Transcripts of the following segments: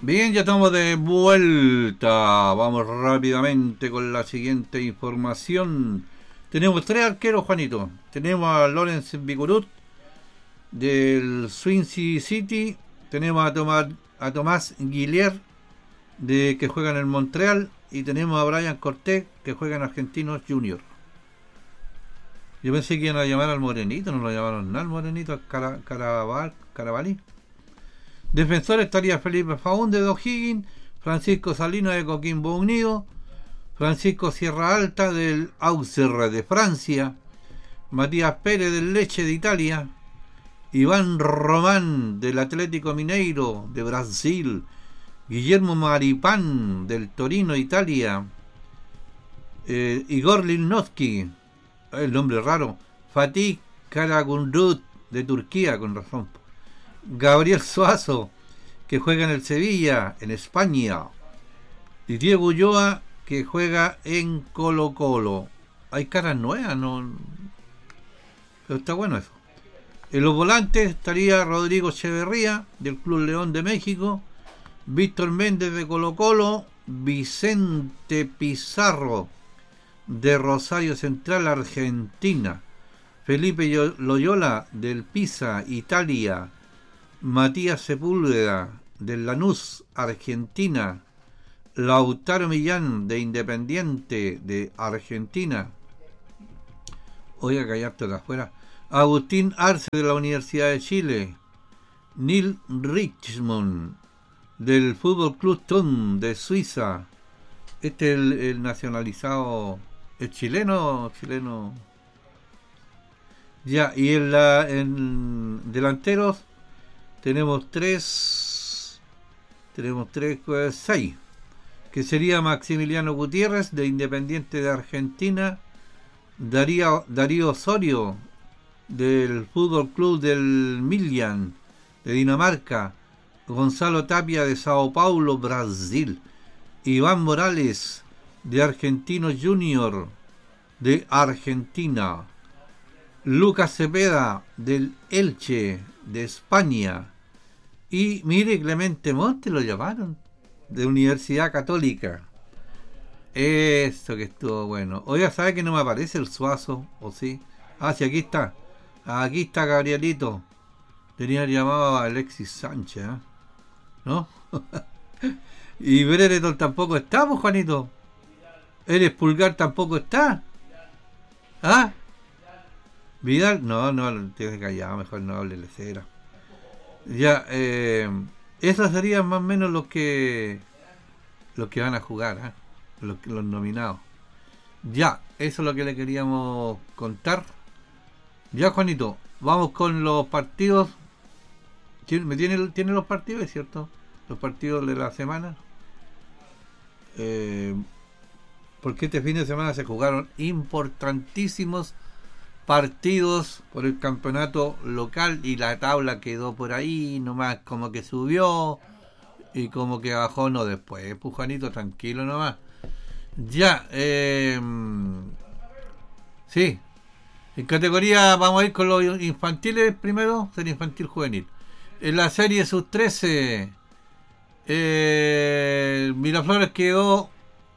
Bien, ya estamos de vuelta. Vamos rápidamente con la siguiente información. Tenemos tres arqueros, Juanito. Tenemos a Lawrence Vigurut del Swansea City. Tenemos a Tomás Guillier que juega en el Montreal. Y tenemos a Brian Cortés que juega en Argentinos Junior. Yo pensé que iban a llamar al Morenito, no lo llamaron nada al Morenito, al Carabalí. Defensor estaría Felipe Faúndez de O'Higgins, Francisco Salinas de Coquimbo Unido, Francisco Sierra Alta del Auxerre de Francia, Matías Pérez del Lecce de Italia, Iván Román del Atlético Mineiro de Brasil, Guillermo Maripán del Torino de Italia, Igor Lilnovsky, el nombre raro, Fatih Karagümrük de Turquía, con razón, Gabriel Suazo, que juega en el Sevilla, en España, y Diego Ulloa, que juega en Colo Colo. Hay caras nuevas, ¿no? Pero está bueno eso. En los volantes estaría Rodrigo Echeverría, del Club León de México, Víctor Méndez de Colo Colo, Vicente Pizarro de Rosario Central, Argentina, Felipe Loyola del Pisa, Italia, Matías Sepúlveda del Lanús, Argentina, Lautaro Millán de Independiente de Argentina, oiga, callarte de afuera, Agustín Arce de la Universidad de Chile, Neil Richmond del Fútbol Club Thun de Suiza. Este es el nacionalizado, es chileno. Ya, y en delanteros tenemos seis, que sería Maximiliano Gutiérrez de Independiente de Argentina, Darío Osorio del Fútbol Club del Midland de Dinamarca, Gonzalo Tapia de Sao Paulo, Brasil, Iván Morales de Argentinos Junior de Argentina, Lucas Cepeda del Elche de España, y mire, Clemente Monte lo llamaron de Universidad Católica. Eso que estuvo bueno. Oiga, ¿sabe que no me aparece el Suazo? ¿O sí? Ah, sí, aquí está. Aquí está Gabrielito. Tenía llamado a Alexis Sánchez, ¿eh? ¿No? Y Brereton tampoco está, pues, Juanito. Eres Pulgar tampoco está. ¿Ah? Vidal, no, tienes que callar, mejor no hable de cera. Ya, esos serían más o menos los que van a jugar, ¿eh? Los nominados. Ya, eso es lo que le queríamos contar. Ya, Juanito, vamos con los partidos. ¿Tiene los partidos, es cierto? Los partidos de la semana. Porque este fin de semana se jugaron importantísimos partidos por el campeonato local y la tabla quedó por ahí, nomás como que subió y como que bajó, no después. Pujanito, tranquilo nomás. Ya, sí. En categoría vamos a ir con los infantiles primero, serie infantil juvenil. En la serie sub-13, Miraflores quedó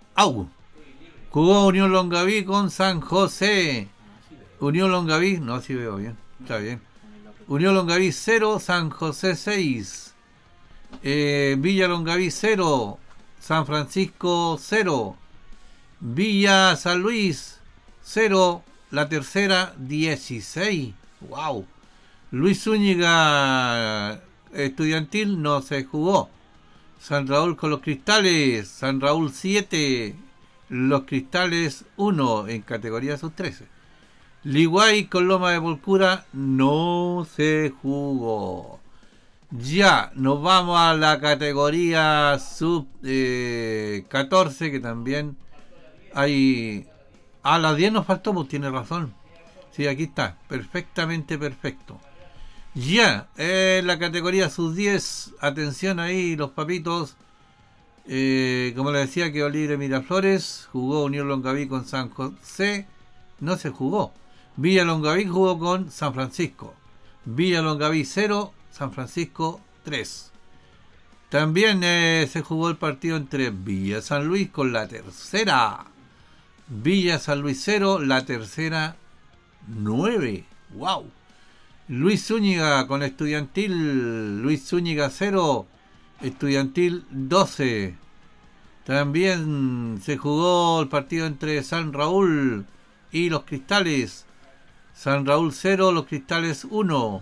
jugó Unión Longaví con San José. Unión Longaví, no, si veo bien, está bien. Unión Longaví 0, San José 6. Villa Longaví 0, San Francisco 0. Villa San Luis 0, la tercera 16. Wow. Luis Zúñiga Estudiantil no se jugó. San Raúl con los Cristales, San Raúl 7, los Cristales 1 en categoría sub-13. Liguay con Loma de Volcura no se jugó. Ya, nos vamos a la categoría sub-14, que también hay... A las 10 nos faltó, pues tiene razón. Sí, aquí está, perfectamente perfecto. Ya, la categoría sub-10, atención ahí, los papitos. Como les decía, quedó libre Miraflores, jugó Unión Longaví con San José, no se jugó. Villa Longaví jugó con San Francisco. Villa Longaví 0, San Francisco 3. También se jugó el partido entre Villa San Luis con la tercera. Villa San Luis 0, la tercera 9. ¡Wow! Luis Zúñiga con Estudiantil. Luis Zúñiga 0, Estudiantil 12. También se jugó el partido entre San Raúl y Los Cristales. San Raúl 0, Los Cristales 1.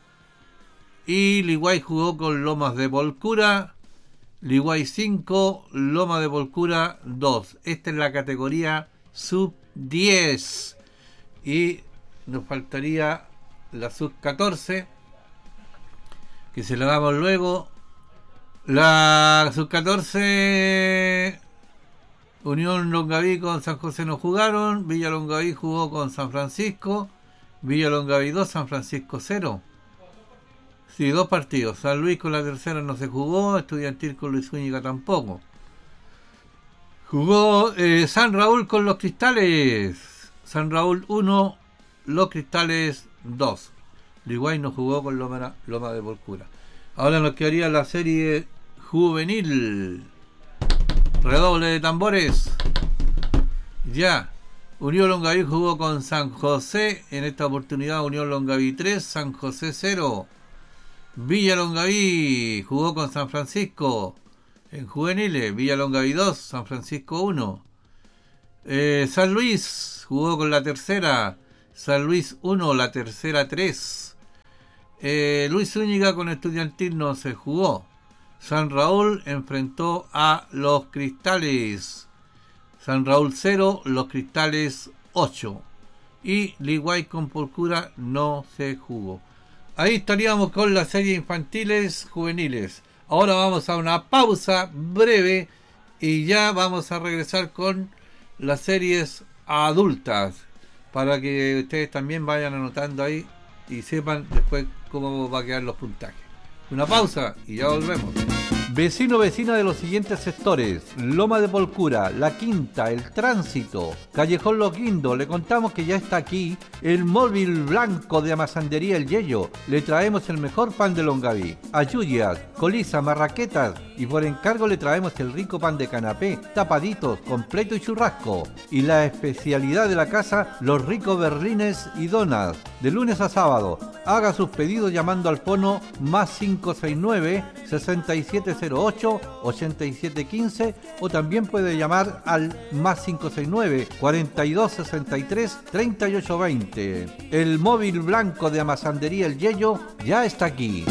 Y Liguay jugó con Lomas de Volcura. Liguay 5, Loma de Volcura 2. Esta es la categoría sub-10. Y nos faltaría la sub-14, que se la damos luego. La sub-14, Unión Longaví con San José no jugaron. Villa Longaví jugó con San Francisco. Villa Longaví 2, San Francisco 0. Sí, 2 partidos. San Luis con la tercera no se jugó. Estudiantil con Luis Zúñiga tampoco. Jugó San Raúl con Los Cristales. San Raúl 1, Los Cristales 2. Liguay no jugó con Loma de Volcura. Ahora nos quedaría la serie juvenil. Redoble de tambores. Ya. Unión Longaví jugó con San José. En esta oportunidad Unión Longaví 3, San José 0. Villa Longaví jugó con San Francisco. En juveniles, Villa Longaví 2, San Francisco 1. San Luis jugó con la tercera. San Luis 1, la tercera 3. Luis Zúñiga con Estudiantil no se jugó. San Raúl enfrentó a Los Cristales. San Raúl 0, Los Cristales 8. Y Liguay con Volcura no se jugó. Ahí estaríamos con las series infantiles juveniles. Ahora vamos a una pausa breve y ya vamos a regresar con las series adultas, para que ustedes también vayan anotando ahí y sepan después cómo va a quedar los puntajes. Una pausa y ya volvemos. Vecino, vecina de los siguientes sectores: Loma de Volcura, La Quinta, El Tránsito, Callejón Los Guindos. Le contamos que ya está aquí el móvil blanco de Amasandería El Yello. Le traemos el mejor pan de Longaví, ayuyas, colisa, marraquetas, y por encargo le traemos el rico pan de canapé, tapaditos, completo y churrasco. Y la especialidad de la casa, los ricos berlines y donas, de lunes a sábado. Haga sus pedidos llamando al fono +569 6708-8715, o también puede llamar al +569 4263-3820. El móvil blanco de Amasandería El Yello ya está aquí.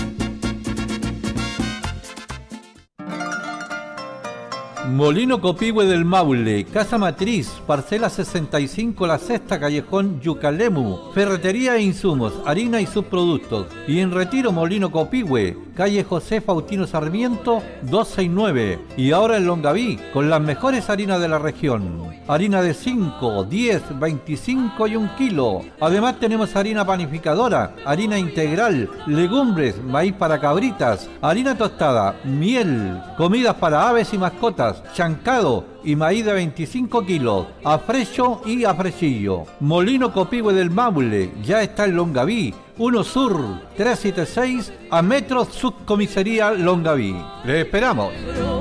Molino Copihue del Maule, Casa Matriz, parcela 65, La Sexta, Callejón Yucalemu, ferretería e insumos, harina y subproductos. Y en Retiro, Molino Copihue, calle José Faustino Sarmiento 269. Y ahora en Longaví, con las mejores harinas de la región. Harina de 5, 10, 25 y 1 kilo. Además tenemos harina panificadora, harina integral, legumbres, maíz para cabritas, harina tostada, miel, comidas para aves y mascotas, chancado y maíz de 25 kilos, a frecho y a frechillo. Molino Copihue del Maule ya está en Longaví, 1 Sur 376, a metros Subcomisaría Longaví. Les esperamos.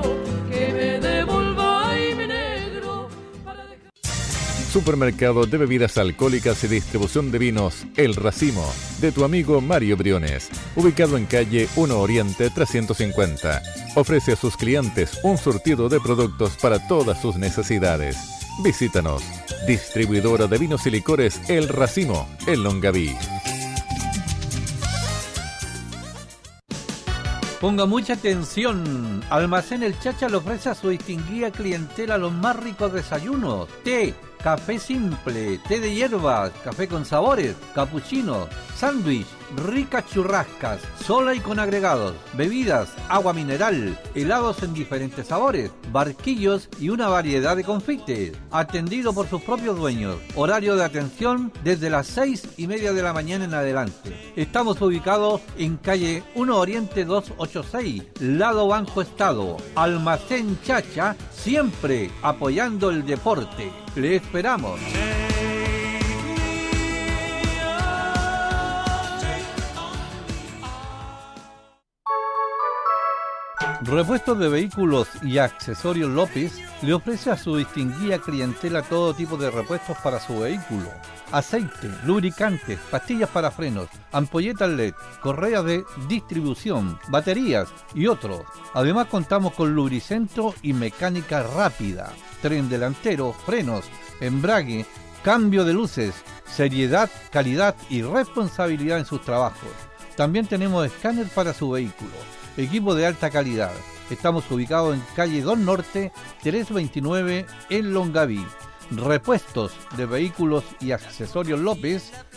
Supermercado de bebidas alcohólicas y distribución de vinos El Racimo, de tu amigo Mario Briones, ubicado en calle 1 Oriente 350. Ofrece a sus clientes un surtido de productos para todas sus necesidades. Visítanos. Distribuidora de vinos y licores El Racimo, en Longaví. Ponga mucha atención. Almacén El Chacha le ofrece a su distinguida clientela los más ricos desayunos: té, café simple, té de hierbas, café con sabores, capuchinos, sándwich, ricas churrascas, sola y con agregados, bebidas, agua mineral, helados en diferentes sabores, barquillos y una variedad de confites. Atendido por sus propios dueños. Horario de atención desde las 6:30 de la mañana en adelante. Estamos ubicados en calle 1 Oriente 286, lado Banco Estado. Almacén Chacha, siempre apoyando el deporte. Le esperamos. Repuestos de Vehículos y Accesorios López le ofrece a su distinguida clientela todo tipo de repuestos para su vehículo. Aceite, lubricantes, pastillas para frenos, ampolletas LED, correas de distribución, baterías y otros. Además contamos con lubricentro y mecánica rápida, tren delantero, frenos, embrague, cambio de luces, seriedad, calidad y responsabilidad en sus trabajos. También tenemos escáner para su vehículo. Equipo de alta calidad. Estamos ubicados en calle 2 Norte, 329 en Longaví. Repuestos de Vehículos y Accesorios López